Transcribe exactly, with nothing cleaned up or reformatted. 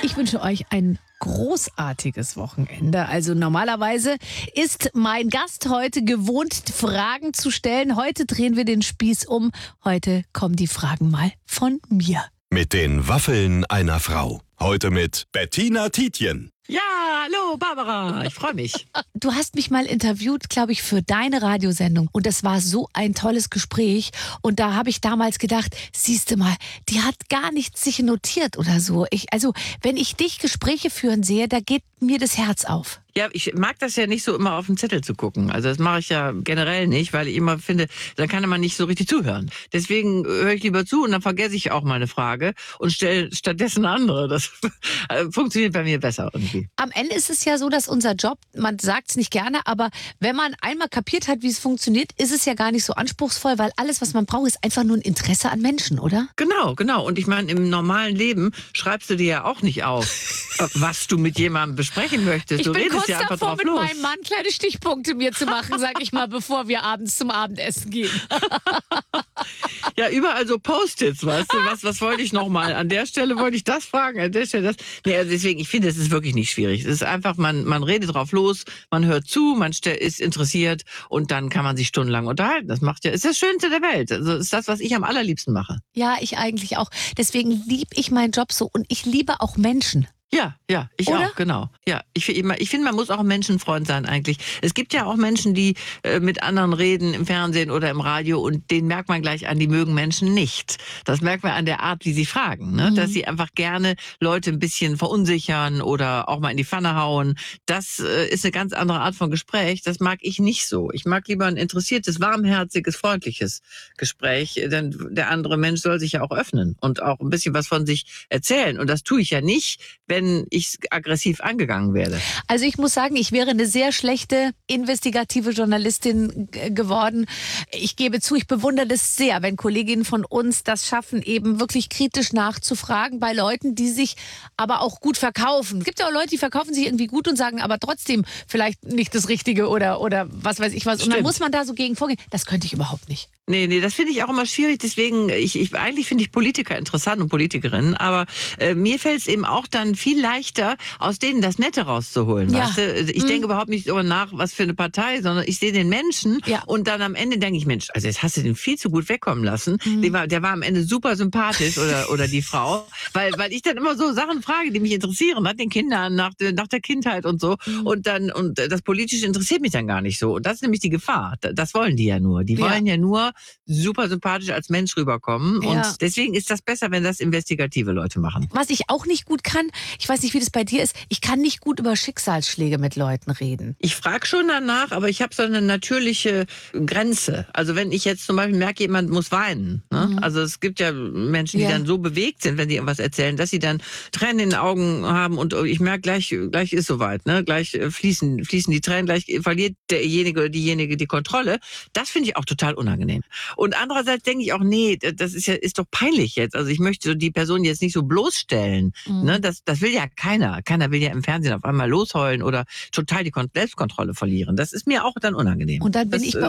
Ich wünsche euch ein großartiges Wochenende. Also normalerweise ist mein Gast heute gewohnt, Fragen zu stellen. Heute drehen wir den Spieß um. Heute kommen die Fragen mal von mir. Mit den Waffeln einer Frau. Heute mit Bettina Tietjen. Ja, hallo Barbara, ich freue mich. Du hast mich mal interviewt, glaube ich, für deine Radiosendung. Und das war so ein tolles Gespräch. Und da habe ich damals gedacht, siehste mal, die hat gar nichts sich notiert oder so. Ich, also, wenn ich dich Gespräche führen sehe, da geht mir das Herz auf. Ja, ich mag das ja nicht so immer auf den Zettel zu gucken. Also das mache ich ja generell nicht, weil ich immer finde, da kann man nicht so richtig zuhören. Deswegen höre ich lieber zu und dann vergesse ich auch meine Frage und stelle stattdessen eine andere. Das funktioniert bei mir besser irgendwie. Am Ende ist es ja so, dass unser Job, man sagt es nicht gerne, aber wenn man einmal kapiert hat, wie es funktioniert, ist es ja gar nicht so anspruchsvoll, weil alles, was man braucht, ist einfach nur ein Interesse an Menschen, oder? Genau, genau. Und ich meine, im normalen Leben schreibst du dir ja auch nicht auf, was du mit jemandem besprechen möchtest. Ich du bin redest kurz ja einfach davor, drauf mit los. meinem Mann kleine Stichpunkte mir zu machen, sag ich mal, bevor wir abends zum Abendessen gehen. Ja, überall so Post-its, weißt du, was, was wollte ich nochmal? An der Stelle wollte ich das fragen, an der Stelle das. Nee, also deswegen, ich finde, es ist wirklich nicht schwierig. Es ist einfach, man, man redet drauf los, man hört zu, man ist interessiert und dann kann man sich stundenlang unterhalten. Das macht ja, ist das Schönste der Welt. Also ist das, was ich am allerliebsten mache. Ja, ich eigentlich auch. Deswegen liebe ich meinen Job so und ich liebe auch Menschen. Ja, ja, ich Oder? auch, genau. Ja, ich, ich finde, man muss auch ein Menschenfreund sein eigentlich. Es gibt ja auch Menschen, die äh, mit anderen reden im Fernsehen oder im Radio und denen merkt man gleich an, die mögen Menschen nicht. Das merkt man an der Art, wie sie fragen, ne? Mhm. Dass sie einfach gerne Leute ein bisschen verunsichern oder auch mal in die Pfanne hauen. Das äh, ist eine ganz andere Art von Gespräch. Das mag ich nicht so. Ich mag lieber ein interessiertes, warmherziges, freundliches Gespräch, denn der andere Mensch soll sich ja auch öffnen und auch ein bisschen was von sich erzählen. Und das tue ich ja nicht, wenn ich aggressiv angegangen werde. Also ich muss sagen, ich wäre eine sehr schlechte investigative Journalistin g- geworden. Ich gebe zu, ich bewundere das sehr, wenn Kolleginnen von uns das schaffen, eben wirklich kritisch nachzufragen bei Leuten, die sich aber auch gut verkaufen. Es gibt ja auch Leute, die verkaufen sich irgendwie gut und sagen aber trotzdem vielleicht nicht das Richtige oder, oder was weiß ich was. Und dann muss man da so gegen vorgehen. Das könnte ich überhaupt nicht. Nee, nee, das finde ich auch immer schwierig. Deswegen, ich, ich eigentlich finde ich Politiker interessant und Politikerinnen, aber äh, mir fällt es eben auch dann viel leichter, aus denen das Nette rauszuholen. Ja. Weißt du? Ich Mhm. denke überhaupt nicht darüber nach, was für eine Partei, sondern ich sehe den Menschen Ja. und dann am Ende denke ich, Mensch, also jetzt hast du den viel zu gut wegkommen lassen. Mhm. Der, war, der war am Ende super sympathisch oder, oder die Frau, weil, weil ich dann immer so Sachen frage, die mich interessieren, nach den Kindern, nach, nach der Kindheit und so. Mhm. Und dann und das Politische interessiert mich dann gar nicht so. Und das ist nämlich die Gefahr. Das wollen die ja nur. Die wollen ja, ja nur super sympathisch als Mensch rüberkommen. Ja. Und deswegen ist das besser, wenn das investigative Leute machen. Was ich auch nicht gut kann, ich weiß nicht, wie das bei dir ist, ich kann nicht gut über Schicksalsschläge mit Leuten reden. Ich frage schon danach, aber ich habe so eine natürliche Grenze. Also wenn ich jetzt zum Beispiel merke, jemand muss weinen. Ne? Mhm. Also es gibt ja Menschen, die ja. dann so bewegt sind, wenn sie irgendwas erzählen, dass sie dann Tränen in den Augen haben und ich merke, gleich, gleich ist soweit. Ne? Gleich fließen, fließen die Tränen, gleich verliert derjenige oder diejenige die Kontrolle. Das finde ich auch total unangenehm. Und andererseits denke ich auch, nee, das ist ja ist doch peinlich jetzt. Also ich möchte die Person jetzt nicht so bloßstellen. Mhm. Ne? Das, das will ja keiner. Keiner will ja im Fernsehen auf einmal losheulen oder total die Selbstkontrolle verlieren. Das ist mir auch dann unangenehm. Und dann bin das, ich bei